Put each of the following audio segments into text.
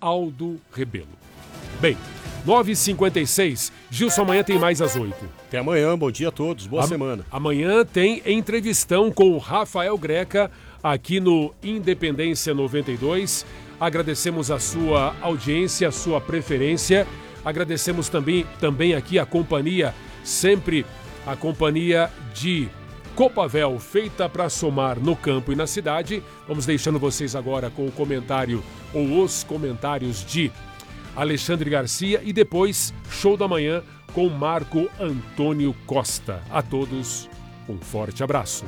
Aldo Rebelo. Bem, 9h56. Gilson, amanhã tem mais às 8h. Até amanhã, bom dia a todos, boa semana. Amanhã tem entrevistão com o Rafael Greca aqui no Independência 92. Agradecemos a sua audiência, a sua preferência. Agradecemos também aqui a companhia, sempre a companhia de Copavel, feita para somar no campo e na cidade. Vamos deixando vocês agora com o comentário ou os comentários de Alexandre Garcia e depois Show da Manhã com Marco Antônio Costa. A todos, um forte abraço.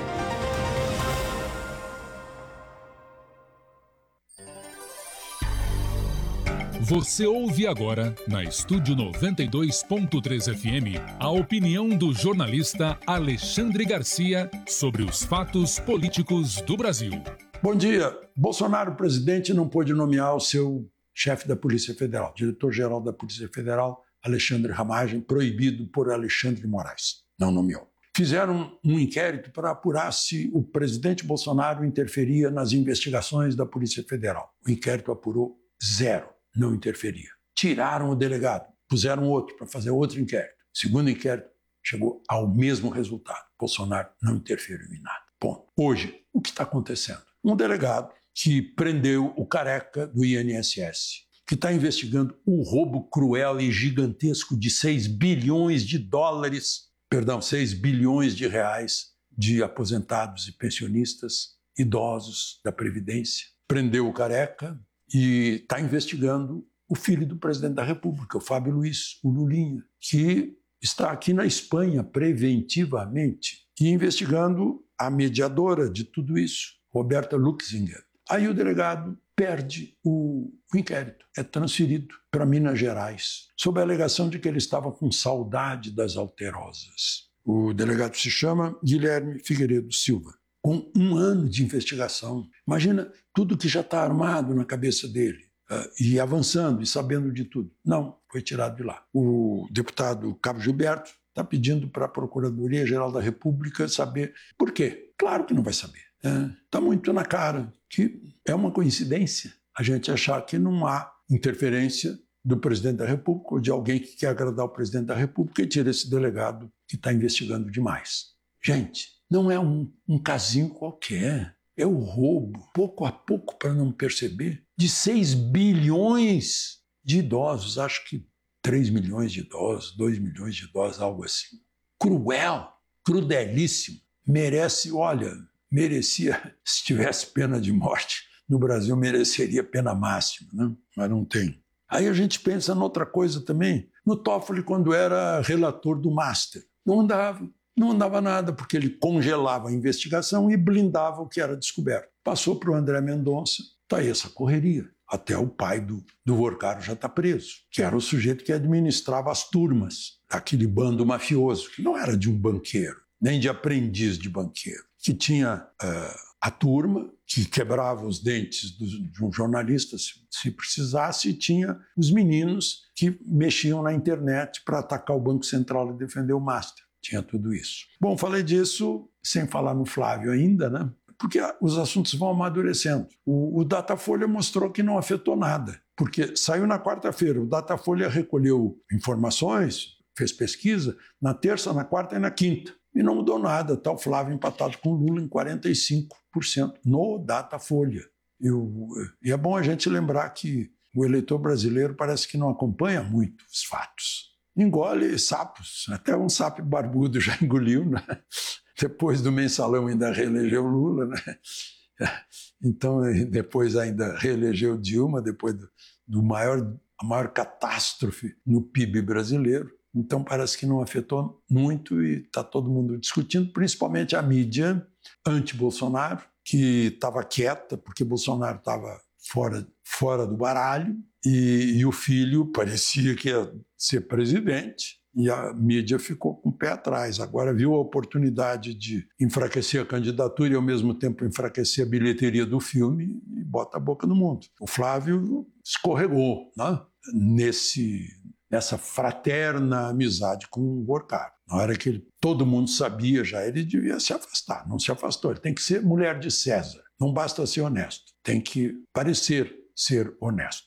Você ouve agora, na Estúdio 92.3 FM, a opinião do jornalista Alexandre Garcia sobre os fatos políticos do Brasil. Bom dia. Bolsonaro, presidente, não pôde nomear o seu chefe da Polícia Federal, diretor-geral da Polícia Federal, Alexandre Ramagem, proibido por Alexandre de Moraes. Não nomeou. Fizeram um inquérito para apurar se o presidente Bolsonaro interferia nas investigações da Polícia Federal. O inquérito apurou 0. Não interferia. Tiraram o delegado, puseram outro para fazer outro inquérito. Segundo inquérito, chegou ao mesmo resultado. Bolsonaro não interferiu em nada. Ponto. Hoje, o que está acontecendo? Um delegado que prendeu o careca do INSS, que está investigando o roubo cruel e gigantesco de 6 bilhões de reais de aposentados e pensionistas idosos da Previdência. Prendeu o careca e está investigando o filho do presidente da República, o Fábio Luiz, o Lulinha, que está aqui na Espanha preventivamente e investigando a mediadora de tudo isso, Roberta Luxinger. Aí o delegado perde o inquérito, é transferido para Minas Gerais, sob a alegação de que ele estava com saudade das Alterosas. O delegado se chama Guilherme Figueiredo Silva, com 1 ano de investigação. Imagina tudo que já está armado na cabeça dele, e avançando e sabendo de tudo. Não, foi tirado de lá. O deputado Cabo Gilberto está pedindo para a Procuradoria-Geral da República saber por quê. Claro que não vai saber. Está muito na cara que é uma coincidência a gente achar que não há interferência do presidente da República ou de alguém que quer agradar o presidente da República e tira esse delegado que está investigando demais. Gente, não é um casinho qualquer. É o roubo, pouco a pouco, para não perceber, de 6 bilhões de idosos. Acho que 3 milhões de idosos, 2 milhões de idosos, algo assim. Cruel, crudelíssimo. Merecia, se tivesse pena de morte, no Brasil mereceria pena máxima, né? Mas não tem. Aí a gente pensa noutra coisa também. No Toffoli, quando era relator do Master, não andava nada, porque ele congelava a investigação e blindava o que era descoberto. Passou para o André Mendonça, está aí essa correria. Até o pai do Worcaro já está preso, que era o sujeito que administrava as turmas daquele bando mafioso, que não era de um banqueiro, nem de aprendiz de banqueiro, que tinha a turma, que quebrava os dentes de um jornalista se precisasse, e tinha os meninos que mexiam na internet para atacar o Banco Central e defender o Master. Tinha tudo isso. Bom, falei disso sem falar no Flávio ainda, né? Porque os assuntos vão amadurecendo. O Datafolha mostrou que não afetou nada, porque saiu na quarta-feira. O Datafolha recolheu informações, fez pesquisa, na terça, na quarta e na quinta. E não mudou nada. Está o Flávio empatado com o Lula em 45% no Datafolha. E é bom a gente lembrar que o eleitor brasileiro parece que não acompanha muito os fatos. Engole sapos, até um sapo barbudo já engoliu, né? Depois do mensalão ainda reelegeu Lula, né? Então, depois ainda reelegeu Dilma, depois a maior catástrofe no PIB brasileiro. Então parece que não afetou muito e está todo mundo discutindo, principalmente a mídia anti-Bolsonaro, que estava quieta porque Bolsonaro estava fora do baralho, e o filho parecia que ia ser presidente, e a mídia ficou com o pé atrás. Agora viu a oportunidade de enfraquecer a candidatura e ao mesmo tempo enfraquecer a bilheteria do filme e bota a boca no mundo. O Flávio escorregou, né? Nessa fraterna amizade com o Worcaro. Na hora que todo mundo sabia já, ele devia se afastar. Não se afastou. Ele tem que ser mulher de César. Não basta ser honesto. Tem que parecer ser honesto.